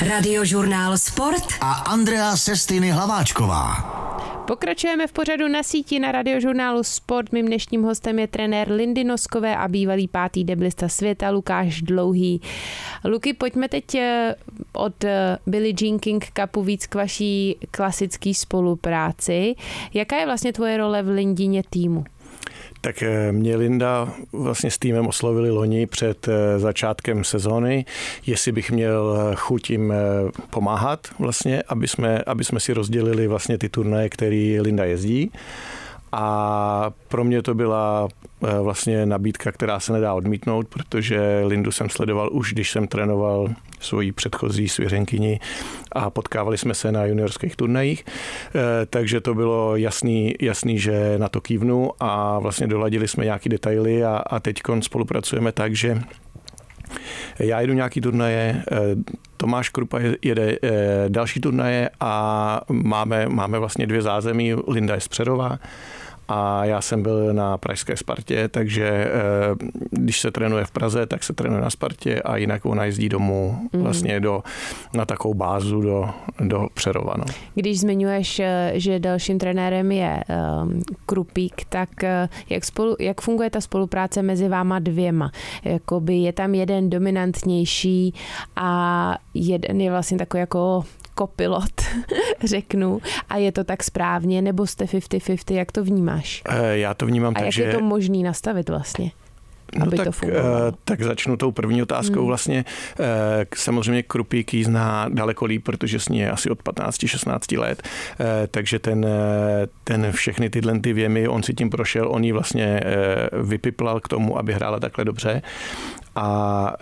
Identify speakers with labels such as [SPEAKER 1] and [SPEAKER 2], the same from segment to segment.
[SPEAKER 1] Radiožurnál Sport
[SPEAKER 2] a Andrea Sestiny Hlaváčková.
[SPEAKER 3] Pokračujeme v pořadu Na síti na Radiožurnálu Sport. Mým dnešním hostem je trenér Lindy Noskové a bývalý 5. deblista světa Lukáš Dlouhý. Luky, pojďme teď od Billie Jean King Cupu víc k vaší klasické spolupráci. Jaká je vlastně tvoje role v Lindině týmu?
[SPEAKER 4] Tak mě Linda vlastně s týmem oslovili loni před začátkem sezóny, jestli bych měl chuť jim pomáhat vlastně, aby jsme si rozdělili vlastně ty turnaje, který Linda jezdí. A pro mě to byla vlastně nabídka, která se nedá odmítnout, protože Lindu jsem sledoval už, když jsem trénoval svoji předchozí svěřenkyni a potkávali jsme se na juniorských turnajích, takže to bylo jasný, že na to kývnu a vlastně doladili jsme nějaký detaily a teďkon spolupracujeme tak, že já jedu nějaký turnaje, Tomáš Krupa jede další turnaje a máme vlastně 2 zázemí, Linda je z Přerova a já jsem byl na pražské Spartě, takže když se trénuje v Praze, tak se trénuje na Spartě a jinak ona jezdí domů vlastně na takovou bázu do Přerova. No. Když
[SPEAKER 3] zmiňuješ, že dalším trenérem je Krupík, tak jak funguje ta spolupráce mezi váma dvěma? Jakoby je tam jeden dominantnější a jeden je vlastně takový jako kopilot, řeknu, a je to tak správně, nebo jste 50-50, jak to vnímáš?
[SPEAKER 4] Já to vnímám tak, že...
[SPEAKER 3] A jak je to možný nastavit vlastně?
[SPEAKER 4] Tak začnu tou první otázkou vlastně. Samozřejmě Krupík ji zná daleko líp, protože s ní je asi od 15-16 let, takže ten všechny tyhle ty věmy, on si tím prošel, on ji vlastně vypiplal k tomu, aby hrála takhle dobře. A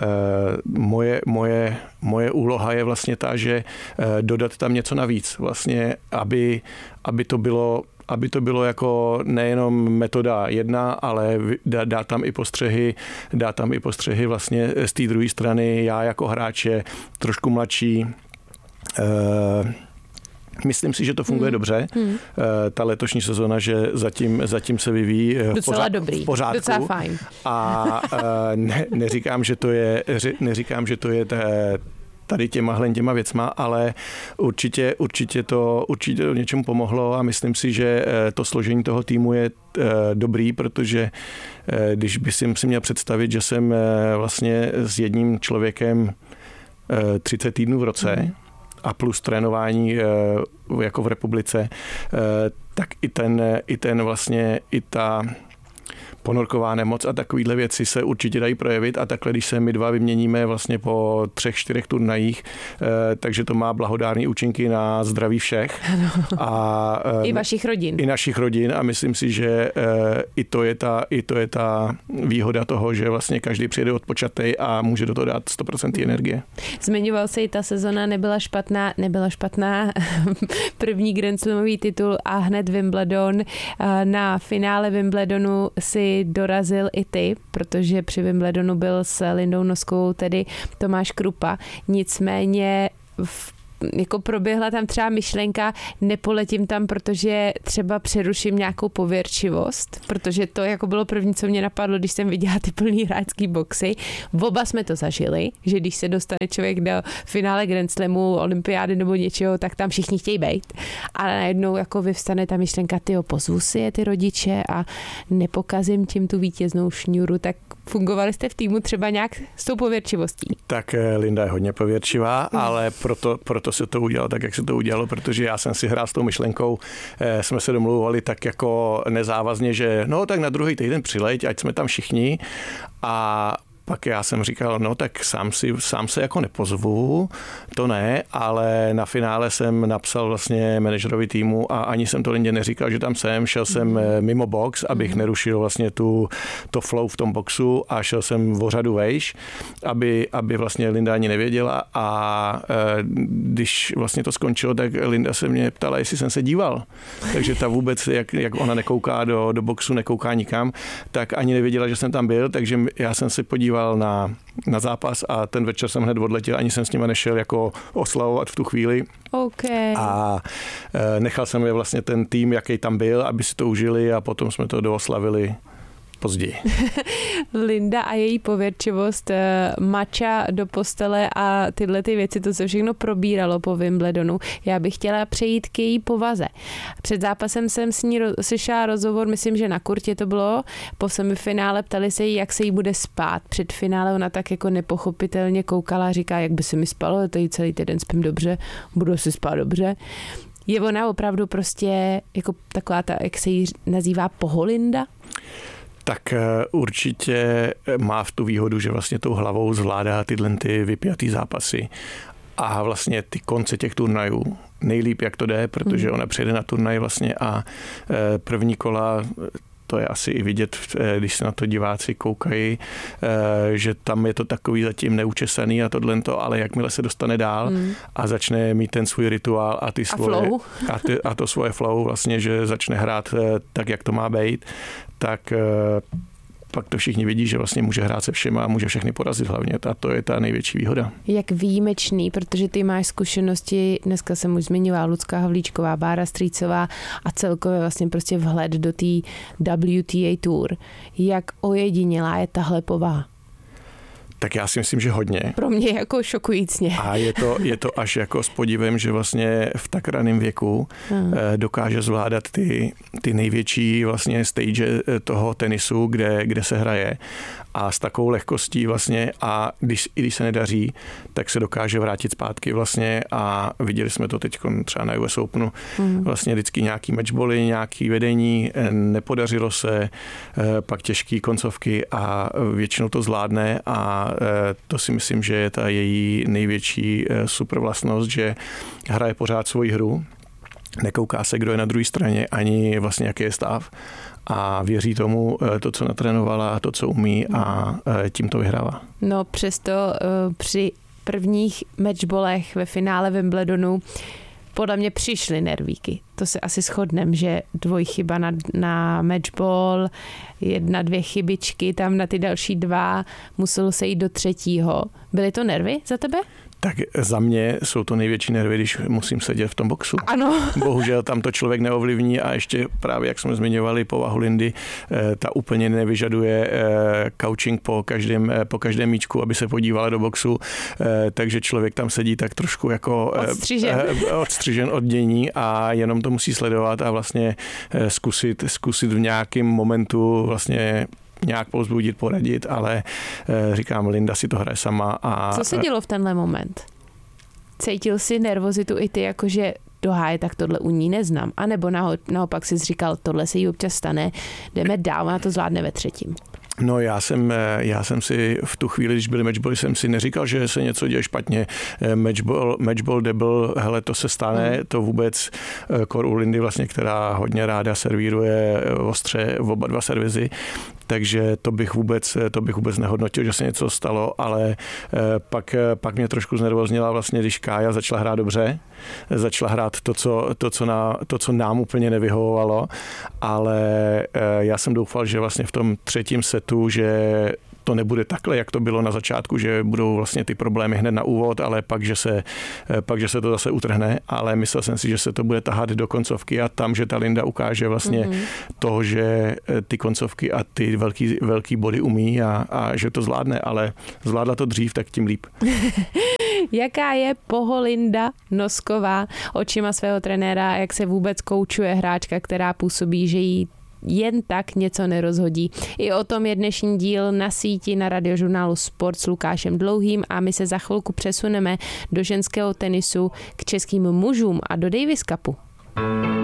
[SPEAKER 4] moje úloha je vlastně ta, že dodat tam něco navíc, vlastně, aby to bylo jako nejenom metoda jedna, ale dá tam i postřehy vlastně z té druhé strany. Já jako hráč je trošku mladší, myslím si, že to funguje dobře. Ta letošní sezona, že zatím se vyvíjí v pořádku.
[SPEAKER 3] Docela fajn.
[SPEAKER 4] A neříkám, že to je tady těma věcma, ale určitě to něčemu pomohlo a myslím si, že to složení toho týmu je dobrý, protože když by si měl představit, že jsem vlastně s jedním člověkem 30 týdnů v roce a plus trénování jako v republice, tak i ta ponorková nemoc a takovýhle věci se určitě dají projevit a takhle, když se my dva vyměníme vlastně po 3-4 turnajích, takže to má blahodárné účinky na zdraví všech. A
[SPEAKER 3] i vašich rodin.
[SPEAKER 4] I našich rodin a myslím si, že i to je ta výhoda toho, že vlastně každý přijede odpočatej a může do toho dát 100% energie.
[SPEAKER 3] Zmiňoval se i ta sezona nebyla špatná. První Grand Slamový titul a hned Wimbledon. Na finále Wimbledonu si dorazil i ty, protože při Wimbledonu byl s Lindou Noskovou tedy Tomáš Krupa. Nicméně jako proběhla tam třeba myšlenka, nepoletím tam, protože třeba přeruším nějakou pověrčivost, protože to jako bylo první, co mě napadlo, když jsem viděla ty plný hráčský boxy. Oba jsme to zažili, že když se dostane člověk do finále Grand Slamu, olympiády nebo něčeho, tak tam všichni chtějí bejt. Ale najednou jako vyvstane ta myšlenka, pozvu si je ty rodiče a nepokazím tím tu vítěznou šňůru, tak fungovali jste v týmu třeba nějak s tou pověrčivostí?
[SPEAKER 4] Tak Linda je hodně pověrčivá, ale proto se to udělalo tak, jak se to udělalo, protože já jsem si hrál s tou myšlenkou, jsme se domluvali tak jako nezávazně, že no tak na druhý týden přileď, ať jsme tam všichni a pak já jsem říkal, no tak sám se jako nepozvu, to ne, ale na finále jsem napsal vlastně manažerovi týmu a ani jsem to Lindě neříkal, že tam jsem, šel jsem mimo box, abych nerušil vlastně to flow v tom boxu a šel jsem o řadu vejš, aby vlastně Linda ani nevěděla a když vlastně to skončilo, tak Linda se mě ptala, jestli jsem se díval. Takže ta vůbec, jak ona nekouká do boxu, nekouká nikam, tak ani nevěděla, že jsem tam byl, takže já jsem si podíval na zápas a ten večer jsem hned odletěl, ani jsem s nima nešel jako oslavovat v tu chvíli.
[SPEAKER 3] Okay.
[SPEAKER 4] A nechal jsem je vlastně ten tým, jaký tam byl, aby si to užili a potom jsme to dooslavili později.
[SPEAKER 3] Linda a její pověrčivost, mača do postele a tyhle ty věci, to se všechno probíralo po Wimbledonu. Já bych chtěla přejít k její povaze. Před zápasem jsem s ní slyšela rozhovor, myslím, že na kurtě to bylo, po semifinále ptali se jí, jak se jí bude spát. Před finále ona tak jako nepochopitelně koukala a říká, jak by se mi spalo, tady celý týden spím dobře, budu si spát dobře. Je ona opravdu prostě jako taková ta, jak se jí nazývá, poholinda?
[SPEAKER 4] Tak určitě má v tu výhodu, že vlastně tou hlavou zvládá tyhle ty vypjatý zápasy a vlastně ty konce těch turnajů nejlíp, jak to jde, protože ona přijede na turnaj vlastně a první kola, to je asi i vidět, když se na to diváci koukají, že tam je to takový zatím neučesaný a tohleto, ale jakmile se dostane dál a začne mít ten svůj rituál a ty svoje a to svoje flow vlastně, že začne hrát tak, jak to má být, tak pak to všichni vidí, že vlastně může hrát se všema a může všechny porazit hlavně. A to je ta největší výhoda. Jak
[SPEAKER 3] výjimečný, protože ty máš zkušenosti, dneska jsem už zmiňovala, Lucka Havlíčková, Bára Strýcová a celkově vlastně prostě vhled do té WTA Tour. Jak ojedinělá je tahle povaha?
[SPEAKER 4] Tak já si myslím, že hodně.
[SPEAKER 3] Pro mě jako šokujícně.
[SPEAKER 4] A je to až jako s podívem, že vlastně v tak raném věku dokáže zvládat ty největší vlastně stage toho tenisu, kde se hraje. A s takovou lehkostí vlastně a když se nedaří, tak se dokáže vrátit zpátky vlastně a viděli jsme to teď třeba na US Openu. Vlastně vždycky nějaký matchbally, nějaký vedení, nepodařilo se, pak těžké koncovky a většinou to zvládne a to si myslím, že je ta její největší super vlastnost, že hraje pořád svoji hru, nekouká se, kdo je na druhé straně, ani vlastně jaký je stav a věří tomu to, co natrénovala a to, co umí a tím to vyhrává. No
[SPEAKER 3] přesto při prvních matchballech ve finále Wimbledonu podle mě přišly nervíky. To se asi shodneme, že dvojchyba na matchball, 1-2 chybičky, tam na ty další 2 muselo se jít do 3. Byly to nervy za tebe?
[SPEAKER 4] Tak za mě jsou to největší nervy, když musím sedět v tom boxu.
[SPEAKER 3] Ano.
[SPEAKER 4] Bohužel tam to člověk neovlivní a ještě právě, jak jsme zmiňovali, povahu Lindy, ta úplně nevyžaduje coaching po každém míčku, aby se podívala do boxu, takže člověk tam sedí tak trošku jako odstřižen od dění a jenom to musí sledovat a vlastně zkusit v nějakém momentu vlastně nějak povzbudit, poradit, ale říkám, Linda si to hraje sama. A
[SPEAKER 3] co se dělo v tenhle moment? Cítil jsi nervozitu i ty, jakože do háje, tak tohle u ní neznám, anebo naopak jsi říkal, tohle se jí občas stane, jdeme dál, ona to zvládne ve 3.
[SPEAKER 4] No já jsem si v tu chvíli, když byly matchbally, jsem si neříkal, že se něco děje špatně. Matchball, double, hele, to se stane, to vůbec u Lindy vlastně, která hodně ráda servíruje ostře oba 2 servizy, takže to bych vůbec nehodnotil, že se něco stalo, ale pak mě trošku znervoznila vlastně, když Kája začala hrát dobře, začala hrát to, co nám úplně nevyhovovalo, ale já jsem doufal, že vlastně v tom 3. setu, že to nebude takhle, jak to bylo na začátku, že budou vlastně ty problémy hned na úvod, ale pak, že se to zase utrhne, ale myslel jsem si, že se to bude tahat do koncovky a tam, že ta Linda ukáže vlastně to, že ty koncovky a ty velký body umí a že to zvládne, ale zvládla to dřív, tak tím líp.
[SPEAKER 3] Jaká je Poholinda Nosková očima svého trenéra, jak se vůbec koučuje hráčka, která působí, že jí jen tak něco nerozhodí. I o tom je dnešní díl Na síti na radiožurnálu Sport s Lukášem Dlouhým a my se za chvilku přesuneme do ženského tenisu k českým mužům a do Davis Cupu.